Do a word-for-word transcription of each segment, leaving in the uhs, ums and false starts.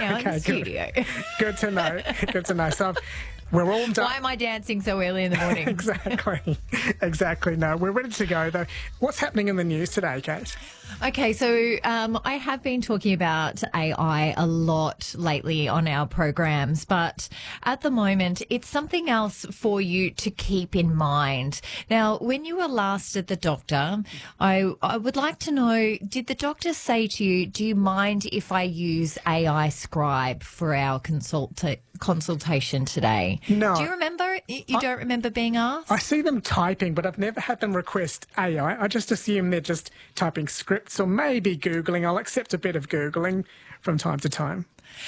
out in the Okay, studio. good. Good to know. Good to know. So we're all done. Why am I dancing so early in the morning? Exactly. Exactly. No, we're ready to go, though. What's happening in the news today, Kate? Okay, so um, I have been talking about A I a lot lately on our programs, but at the moment, it's something else for you to keep in mind. Now, when you were last at the doctor, I, I would like to know, did the doctor say to you, do you mind if I use A I Scribe for our consulta- consultation today? No. Do you remember? You, you I- don't remember being asked? I see them typing, but I've never had them request A I. I just assume they're just typing scripts or maybe Googling. I'll accept a bit of Googling from time to time.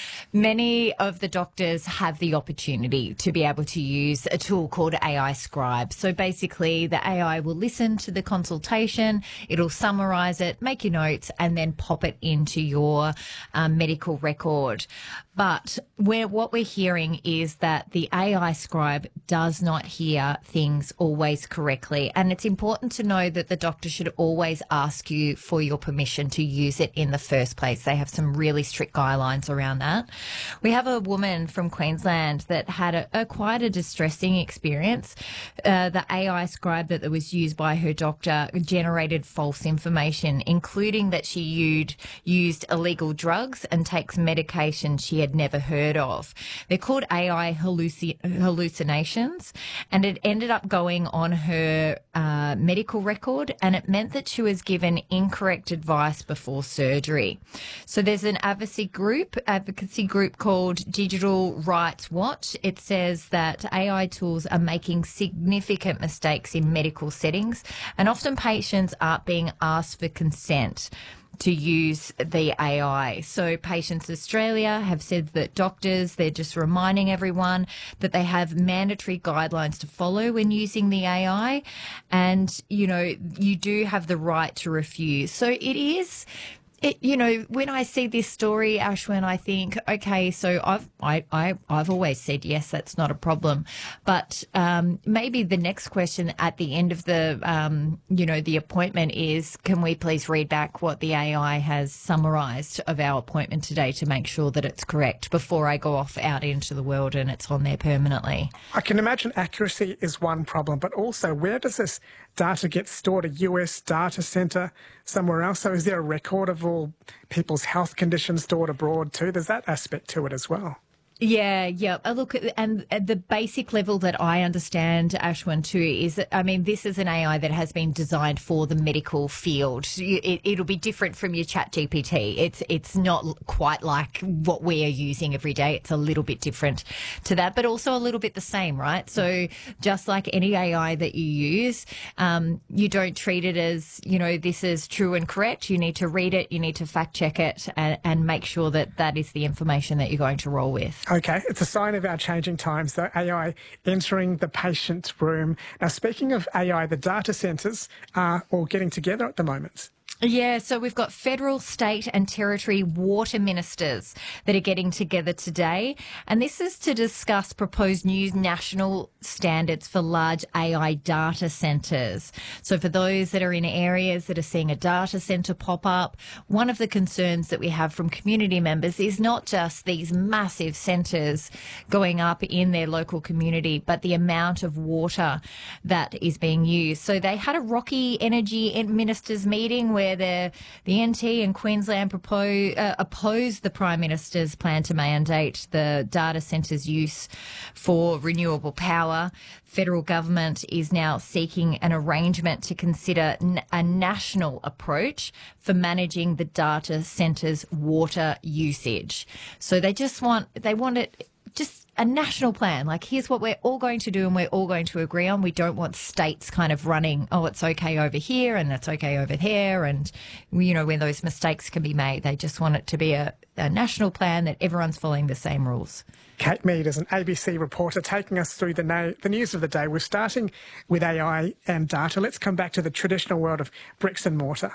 Many of the doctors have the opportunity to be able to use a tool called A I Scribe. So basically, the A I will listen to the consultation, it'll summarise it, make your notes, and then pop it into your um, medical record. But where what we're hearing is that the A I Scribe does not hear things always correctly. And it's important to know that the doctor should always ask you for your permission to use it in the first place. They have some really strict guidelines around that. We have a woman from Queensland that had a, a quite a distressing experience. Uh, the A I Scribe that was used by her doctor generated false information, including that she used, used illegal drugs and takes medication she had never heard of. They're called A I halluci- hallucinations, and it ended up going on her uh, medical record, and it meant that she was given incorrect advice before surgery. So there's an advocacy group, advocacy group called Digital Rights Watch. It says that A I tools are making significant mistakes in medical settings, and often patients aren't being asked for consent to use the A I. So Patients Australia have said that doctors, they're just reminding everyone that they have mandatory guidelines to follow when using the A I. And, you know, you do have the right to refuse. So it is... It, you know, when I see this story, Ashwin, I think, okay, so I've I, I I've always said yes, that's not a problem, but um, maybe the next question at the end of the um, you know the appointment is, can we please read back what the A I has summarised of our appointment today to make sure that it's correct before I go off out into the world and it's on there permanently. I can imagine accuracy is one problem, but also where does this data get stored? A U S data centre somewhere else? So is there a record of all people's health conditions stored abroad too? There's that aspect to it as well. Yeah, yeah. Uh, Look, and at the basic level that I understand, Ashwin, too, is that, I mean, this is an A I that has been designed for the medical field. It, it'll be different from your Chat G P T. It's it's not quite like what we are using every day. It's a little bit different to that, but also a little bit the same, right? So just like any A I that you use, um, you don't treat it as, you know, this is true and correct. You need to read it, you need to fact check it, and, and make sure that that is the information that you're going to roll with. Okay, it's a sign of our changing times, though, A I entering the patient room. Now, speaking of A I, the data centres are all getting together at the moment. Yeah, so we've got federal, state and territory water ministers that are getting together today. And this is to discuss proposed new national standards for large A I data centres. So for those that are in areas that are seeing a data centre pop up, one of the concerns that we have from community members is not just these massive centres going up in their local community, but the amount of water that is being used. So they had a Rocky Energy Ministers meeting where the the N T and Queensland propose, uh, opposed the Prime Minister's plan to mandate the data centres' use for renewable power. Federal government is now seeking an arrangement to consider n- a national approach for managing the data centres' water usage. So they just want, they want it just a national plan. Like, here's what we're all going to do and we're all going to agree on. We don't want states kind of running, oh, it's okay over here and that's okay over there. And, you know, when those mistakes can be made, they just want it to be a, a national plan that everyone's following the same rules. Kate Mead is an A B C reporter taking us through the, na- the news of the day. We're starting with A I and data. Let's come back to the traditional world of bricks and mortar.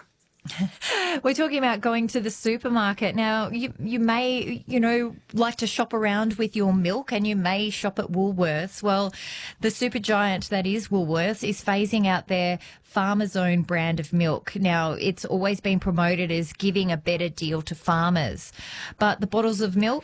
We're talking about going to the supermarket. Now, you you may, you know, like to shop around with your milk, and you may shop at Woolworths. Well, the super giant that is Woolworths is phasing out their Farmer's Own brand of milk. Now, it's always been promoted as giving a better deal to farmers. But the bottles of milk